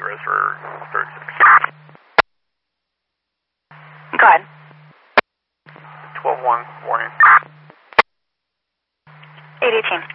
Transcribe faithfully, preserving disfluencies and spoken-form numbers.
res for thirty-six. Go ahead. twelve one, warning. eight eighteen.